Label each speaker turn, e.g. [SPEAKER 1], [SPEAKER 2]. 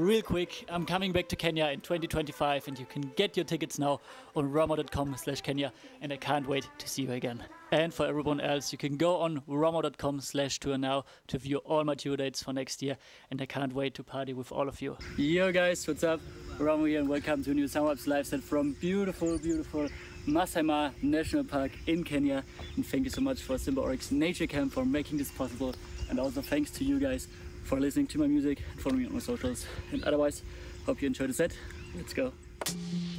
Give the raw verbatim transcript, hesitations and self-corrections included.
[SPEAKER 1] real quick, I'm coming back to Kenya in twenty twenty-five and you can get your tickets now on romo dot com slash Kenya, and I can't wait to see you again. And for everyone else, you can go on romo dot com slash tour now to view all my tour dates for next year, and I can't wait to party with all of you. Yo guys, what's up? Romo here and welcome to a new Summer Vibes live set from beautiful, beautiful Masai Mara National Park in Kenya. And thank you so much for Simba Oryx Nature Camp for making this possible, and also thanks to you guys for listening to my music and following me on my socials. And otherwise, hope you enjoyed the set. Let's go.